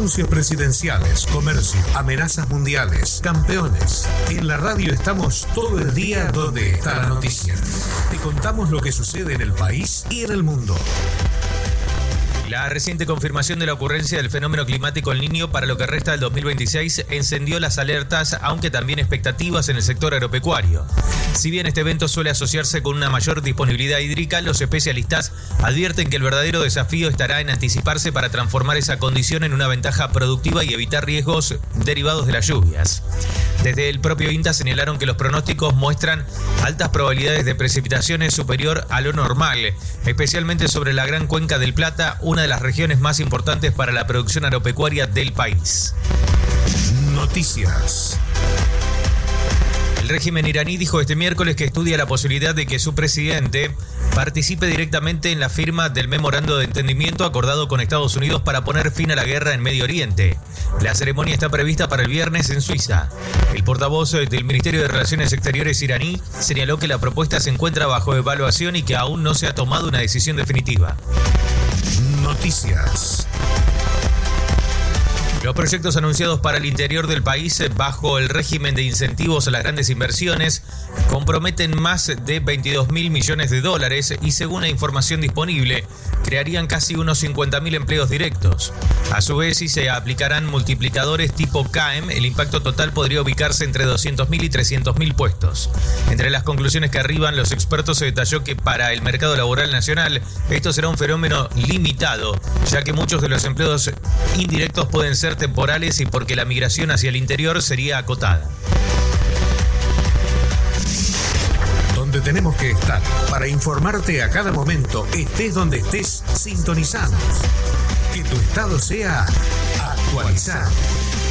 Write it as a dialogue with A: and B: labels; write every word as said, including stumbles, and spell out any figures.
A: anuncios presidenciales, comercio, amenazas mundiales, campeones. En la radio estamos todo el día donde está la noticia. Te contamos lo que sucede en el país y en el mundo.
B: La reciente confirmación de la ocurrencia del fenómeno climático El Niño para lo que resta del dos mil veintiséis encendió las alertas, aunque también expectativas en el sector agropecuario. Si bien este evento suele asociarse con una mayor disponibilidad hídrica, los especialistas advierten que el verdadero desafío estará en anticiparse para transformar esa condición en una ventaja productiva y evitar riesgos derivados de las lluvias. Desde el propio INTA señalaron que los pronósticos muestran altas probabilidades de precipitaciones superior a lo normal, especialmente sobre la Gran Cuenca del Plata, una de las regiones más importantes para la producción agropecuaria del país.
A: Noticias.
B: El régimen iraní dijo este miércoles que estudia la posibilidad de que su presidente participe directamente en la firma del memorando de entendimiento acordado con Estados Unidos para poner fin a la guerra en Medio Oriente. La ceremonia está prevista para el viernes en Suiza. El portavoz del Ministerio de Relaciones Exteriores iraní señaló que la propuesta se encuentra bajo evaluación y que aún no se ha tomado una decisión definitiva.
A: Noticias.
B: Los proyectos anunciados para el interior del país bajo el régimen de incentivos a las grandes inversiones comprometen más de veintidós mil millones de dólares y, según la información disponible, crearían casi unos cincuenta mil empleos directos. A su vez, si se aplicarán multiplicadores tipo C A E M, el impacto total podría ubicarse entre doscientos mil y trescientos mil puestos. Entre las conclusiones que arriban los expertos se detalló que para el mercado laboral nacional esto será un fenómeno limitado, ya que muchos de los empleos indirectos pueden ser temporales y porque la migración hacia el interior sería acotada.
A: Donde tenemos que estar para informarte a cada momento, estés donde estés, sintonizados. Que tu estado sea actualizado.